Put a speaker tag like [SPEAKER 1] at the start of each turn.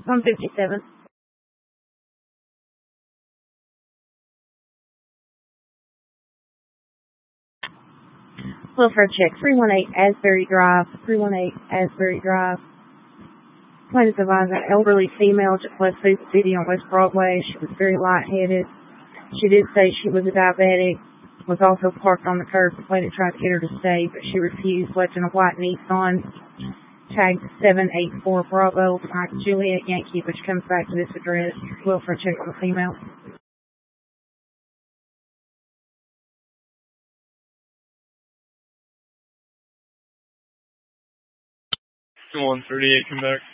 [SPEAKER 1] I'm 57. Welfare check. 318 Asbury Drive. 318 Asbury Drive. Plaintiff advised an elderly female just left Food City on West Broadway. She was very lightheaded. She did say she was a diabetic. Was also parked on the curb. The plaintiff tried to get her to stay, but she refused. Left in a white Nissan. Tagged 784 Bravo. Mike Juliet Yankee, which comes back to this address. Welfare check for female.
[SPEAKER 2] 138, come back.